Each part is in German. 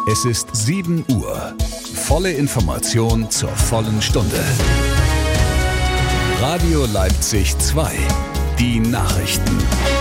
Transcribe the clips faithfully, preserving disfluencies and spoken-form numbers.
Es ist sieben Uhr. Volle Information zur vollen Stunde. Radio Leipzig zwei. Die Nachrichten.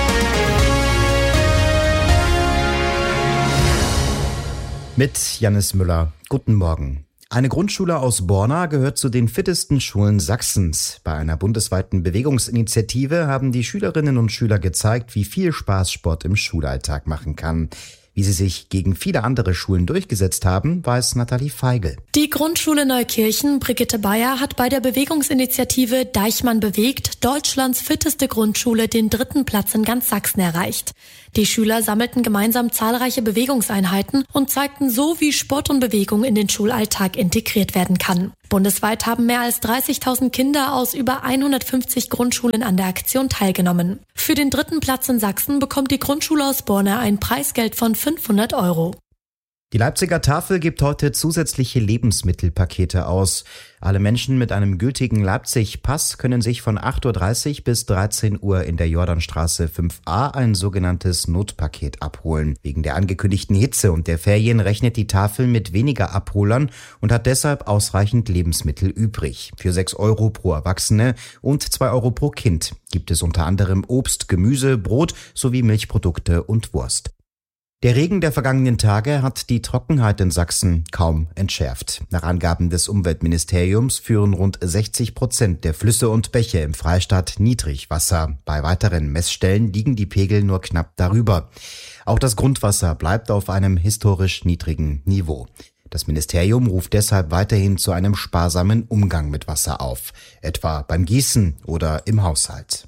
Mit Jannis Müller. Guten Morgen. Eine Grundschule aus Borna gehört zu den fittesten Schulen Sachsens. Bei einer bundesweiten Bewegungsinitiative haben die Schülerinnen und Schüler gezeigt, wie viel Spaß Sport im Schulalltag machen kann. Wie sie sich gegen viele andere Schulen durchgesetzt haben, weiß Nathalie Feigl. Die Grundschule Neukirchen Brigitte Bayer hat bei der Bewegungsinitiative Deichmann bewegt Deutschlands fitteste Grundschule den dritten Platz in ganz Sachsen erreicht. Die Schüler sammelten gemeinsam zahlreiche Bewegungseinheiten und zeigten so, wie Sport und Bewegung in den Schulalltag integriert werden kann. Bundesweit haben mehr als dreißigtausend Kinder aus über hundertfünfzig Grundschulen an der Aktion teilgenommen. Für den dritten Platz in Sachsen bekommt die Grundschule aus Borna ein Preisgeld von fünfhundert Euro. Die Leipziger Tafel gibt heute zusätzliche Lebensmittelpakete aus. Alle Menschen mit einem gültigen Leipzig-Pass können sich von acht Uhr dreißig bis dreizehn Uhr in der Jordanstraße fünf a ein sogenanntes Notpaket abholen. Wegen der angekündigten Hitze und der Ferien rechnet die Tafel mit weniger Abholern und hat deshalb ausreichend Lebensmittel übrig. Für sechs Euro pro Erwachsene und zwei Euro pro Kind gibt es unter anderem Obst, Gemüse, Brot sowie Milchprodukte und Wurst. Der Regen der vergangenen Tage hat die Trockenheit in Sachsen kaum entschärft. Nach Angaben des Umweltministeriums führen rund sechzig Prozent der Flüsse und Bäche im Freistaat Niedrigwasser. Bei weiteren Messstellen liegen die Pegel nur knapp darüber. Auch das Grundwasser bleibt auf einem historisch niedrigen Niveau. Das Ministerium ruft deshalb weiterhin zu einem sparsamen Umgang mit Wasser auf, etwa beim Gießen oder im Haushalt.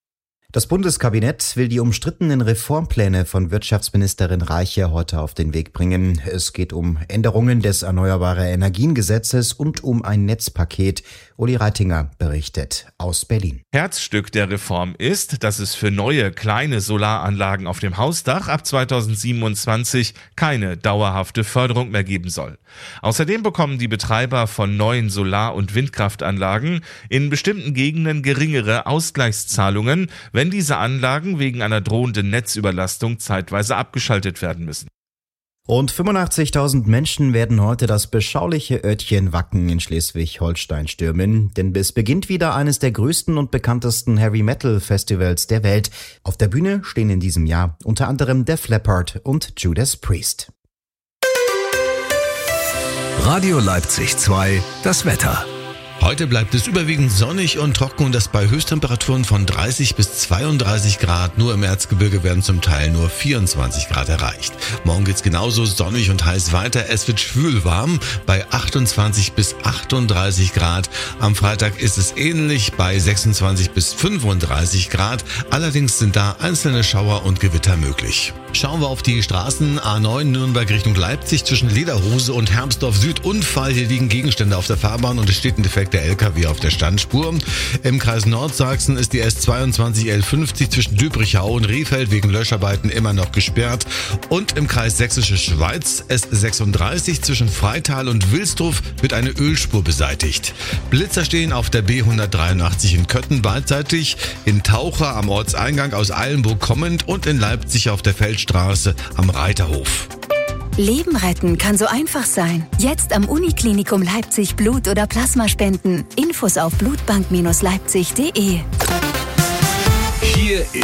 Das Bundeskabinett will die umstrittenen Reformpläne von Wirtschaftsministerin Reiche heute auf den Weg bringen. Es geht um Änderungen des Erneuerbare-Energien-Gesetzes und um ein Netzpaket. Uli Reitinger berichtet aus Berlin. Herzstück der Reform ist, dass es für neue kleine Solaranlagen auf dem Hausdach ab zweitausendsiebenundzwanzig keine dauerhafte Förderung mehr geben soll. Außerdem bekommen die Betreiber von neuen Solar- und Windkraftanlagen in bestimmten Gegenden geringere Ausgleichszahlungen, wenn diese Anlagen wegen einer drohenden Netzüberlastung zeitweise abgeschaltet werden müssen. Rund fünfundachtzigtausend Menschen werden heute das beschauliche Örtchen Wacken in Schleswig-Holstein stürmen, denn es beginnt wieder eines der größten und bekanntesten Heavy-Metal-Festivals der Welt. Auf der Bühne stehen in diesem Jahr unter anderem Def Leppard und Judas Priest. Radio Leipzig zwei, das Wetter. Heute bleibt es überwiegend sonnig und trocken und das bei Höchsttemperaturen von dreißig bis zweiunddreißig Grad. Nur im Erzgebirge werden zum Teil nur vierundzwanzig Grad erreicht. Morgen geht's genauso sonnig und heiß weiter. Es wird schwülwarm bei achtundzwanzig bis achtunddreißig Grad. Am Freitag ist es ähnlich bei sechsundzwanzig bis fünfunddreißig Grad. Allerdings sind da einzelne Schauer und Gewitter möglich. Schauen wir auf die Straßen. A neun Nürnberg Richtung Leipzig zwischen Lederhose und Hermsdorf Süd. Unfall, hier liegen Gegenstände auf der Fahrbahn und es steht ein defekter L K W auf der Standspur. Im Kreis Nordsachsen ist die S zweiundzwanzig L fünfzig zwischen Dübrichau und Rehfeld wegen Löscharbeiten immer noch gesperrt. Und im Kreis Sächsische Schweiz S sechsunddreißig zwischen Freital und Wilsdruf wird eine Ölspur beseitigt. Blitzer stehen auf der B hundertdreiundachtzig in Köthen beidseitig, in Taucher am Ortseingang aus Eilenburg kommend und in Leipzig auf der Feldstraße am Reiterhof. Leben retten kann so einfach sein. Jetzt am Uniklinikum Leipzig Blut oder Plasma spenden. Infos auf blutbank Bindestrich leipzig Punkt de. Hier